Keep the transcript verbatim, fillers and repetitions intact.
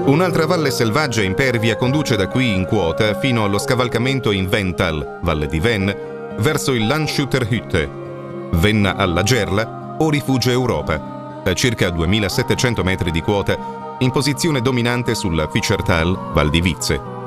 Un'altra valle selvaggia e impervia conduce da qui in quota fino allo scavalcamento in Vental, valle di Venn, verso il Landshutterhütte, Venna alla Gerla o Rifugio Europa, a circa duemilasettecento metri di quota, in posizione dominante sulla Fischertal, Val di Vitze.